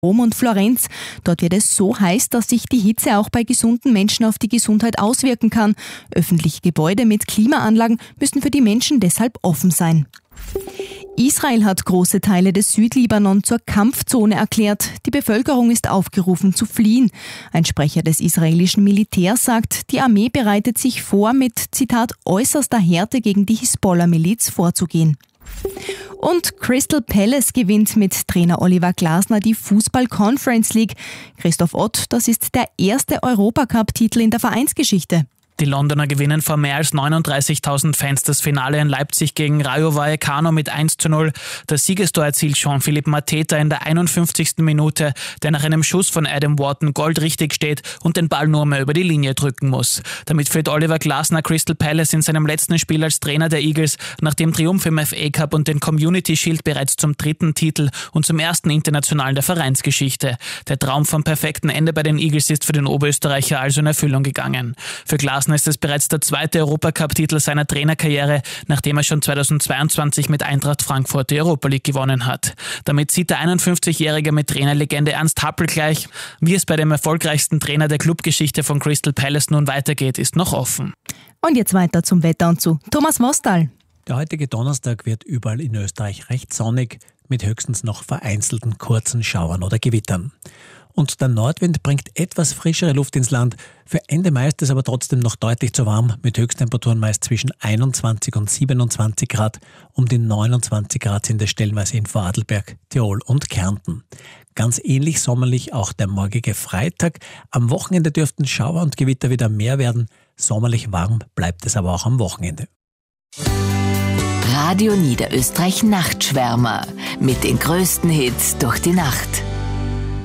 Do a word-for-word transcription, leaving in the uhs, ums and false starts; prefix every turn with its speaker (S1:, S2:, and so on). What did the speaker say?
S1: Rom und Florenz. Dort wird es so heiß, dass sich die Hitze auch bei gesunden Menschen auf die Gesundheit auswirken kann. Öffentliche Gebäude mit Klimaanlagen müssen für die Menschen deshalb offen sein. Israel hat große Teile des Südlibanon zur Kampfzone erklärt. Die Bevölkerung ist aufgerufen zu fliehen. Ein Sprecher des israelischen Militärs sagt, die Armee bereitet sich vor, mit, Zitat, äußerster Härte gegen die Hisbollah-Miliz vorzugehen. Und Crystal Palace gewinnt mit Trainer Oliver Glasner die Fußball-Conference League. Christoph Ott, das ist der erste Europacup-Titel in der Vereinsgeschichte.
S2: Die Londoner gewinnen vor mehr als neununddreißigtausend Fans das Finale in Leipzig gegen Rayo Vallecano mit eins zu null. Das Siegestor erzielt Jean-Philippe Mateta in der einundfünfzigsten Minute, der nach einem Schuss von Adam Wharton goldrichtig steht und den Ball nur mehr über die Linie drücken muss. Damit führt Oliver Glasner Crystal Palace in seinem letzten Spiel als Trainer der Eagles nach dem Triumph im F A Cup und den Community Shield bereits zum dritten Titel und zum ersten internationalen der Vereinsgeschichte. Der Traum vom perfekten Ende bei den Eagles ist für den Oberösterreicher also in Erfüllung gegangen. Für Glasner ist es bereits der zweite Europacup-Titel seiner Trainerkarriere, nachdem er schon zweitausendzweiundzwanzig mit Eintracht Frankfurt die Europa League gewonnen hat. Damit zieht der einundfünfzigjährige mit Trainerlegende Ernst Happel gleich. Wie es bei dem erfolgreichsten Trainer der Clubgeschichte von Crystal Palace nun weitergeht, ist noch offen.
S1: Und jetzt weiter zum Wetter und zu Thomas Mostal.
S3: Der heutige Donnerstag wird überall in Österreich recht sonnig, mit höchstens noch vereinzelten kurzen Schauern oder Gewittern. Und der Nordwind bringt etwas frischere Luft ins Land. Für Ende Mai ist es aber trotzdem noch deutlich zu warm, mit Höchsttemperaturen meist zwischen einundzwanzig und siebenundzwanzig Grad. Um die neunundzwanzig Grad sind es stellenweise in Vorarlberg, Tirol und Kärnten. Ganz ähnlich sommerlich auch der morgige Freitag. Am Wochenende dürften Schauer und Gewitter wieder mehr werden. Sommerlich warm bleibt es aber auch am Wochenende.
S4: Radio Niederösterreich Nachtschwärmer mit den größten Hits durch die Nacht.